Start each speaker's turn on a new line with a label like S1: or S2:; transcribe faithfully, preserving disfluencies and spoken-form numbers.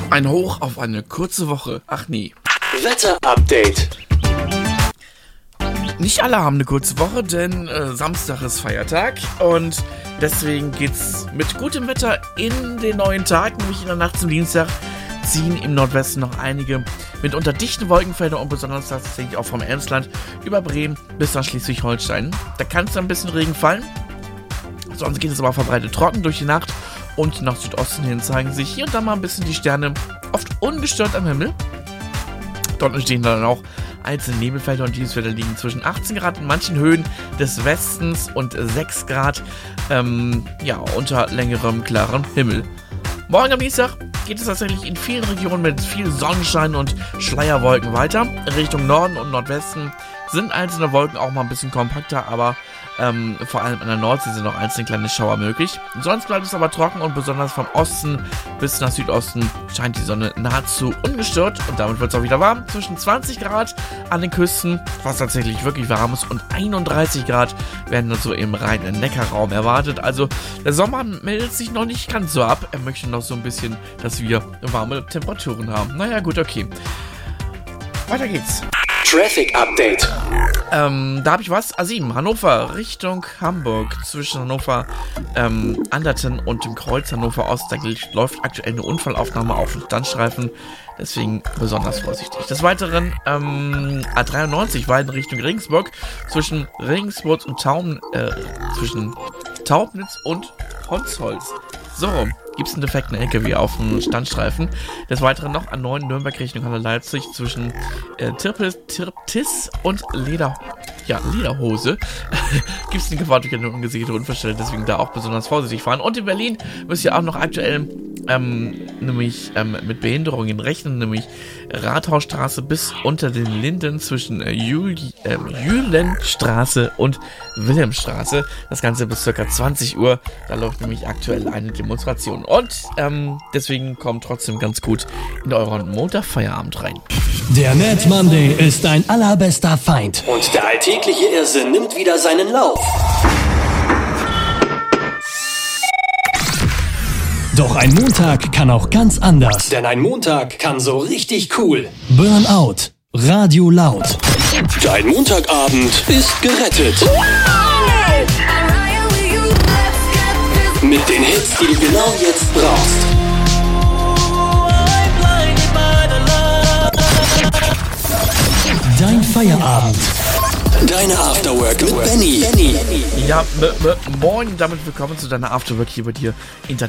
S1: Ein Hoch auf eine kurze Woche. Ach nee.
S2: Wetter-Update.
S1: Nicht alle haben eine kurze Woche, denn äh, Samstag ist Feiertag und deswegen geht's mit gutem Wetter in den neuen Tag, nämlich in der Nacht zum Dienstag ziehen im Nordwesten noch einige mitunter dichten Wolkenfelder und besonders tatsächlich auch vom Emsland über Bremen bis nach Schleswig-Holstein. Da kann es ein bisschen Regen fallen, sonst geht es aber verbreitet trocken durch die Nacht und nach Südosten hin zeigen sich hier und da mal ein bisschen die Sterne, oft ungestört am Himmel. Dort entstehen dann auch einzelne Nebelfelder und diese Felder liegen zwischen achtzehn Grad in manchen Höhen des Westens und sechs Grad ähm, ja, unter längerem klarem Himmel. Morgen am Dienstag geht es tatsächlich in vielen Regionen mit viel Sonnenschein und Schleierwolken weiter. In Richtung Norden und Nordwesten sind einzelne Wolken auch mal ein bisschen kompakter, aber ähm, vor allem an der Nordsee sind noch einzelne kleine Schauer möglich. Sonst bleibt es aber trocken und besonders vom Osten bis nach Südosten scheint die Sonne nahezu ungestört und damit wird es auch wieder warm. Zwischen zwanzig Grad an den Küsten, was tatsächlich wirklich warm ist, und einunddreißig Grad werden so im reinen Neckarraum erwartet. Also der Sommer meldet sich noch nicht ganz so ab. Er möchte noch so ein bisschen, dass wir warme Temperaturen haben. Naja, gut, okay. Weiter geht's.
S2: Traffic Update.
S1: Ähm, da habe ich was. A sieben, Hannover Richtung Hamburg. Zwischen Hannover, ähm, Anderten und dem Kreuz Hannover Ost. Da läuft aktuell eine Unfallaufnahme auf dem Standstreifen. Deswegen besonders vorsichtig. Des Weiteren, ähm, A dreiundneunzig, Weiden Richtung Regensburg. Zwischen Regensburg und Taum, äh, zwischen Taubnitz und Honsholz. So rum. Gibt es einen defekten L K W auf dem Standstreifen. Des Weiteren noch an neun Nürnberg Richtung Halle Leipzig zwischen äh, Tirpis, Tirptis und Leder, ja, Lederhose. Gibt es eine Gefahr durch eine ungesicherte Unfallstelle, deswegen da auch besonders vorsichtig fahren. Und in Berlin müsst ihr auch noch aktuell ähm, nämlich ähm, mit Behinderungen rechnen, nämlich Rathausstraße bis unter den Linden zwischen äh, Juli, äh, Jülenstraße und Wilhelmstraße. Das Ganze bis ca. zwanzig Uhr. Da läuft nämlich aktuell eine Demonstration. Und ähm, deswegen kommt trotzdem ganz gut in euren Montagfeierabend rein.
S3: Der Mad Monday ist dein allerbester Feind.
S2: Und der alltägliche Irrsinn nimmt wieder seinen Lauf.
S3: Doch ein Montag kann auch ganz anders.
S2: Denn ein Montag kann so richtig cool.
S3: Burnout. Radio laut.
S2: Dein Montagabend ist gerettet. Mit den Hits, die du genau jetzt brauchst.
S3: Dein Feierabend.
S2: Deine Afterwork mit Benny.
S1: Ja, m- m- moin, damit willkommen zu deiner Afterwork hier bei dir. Internet.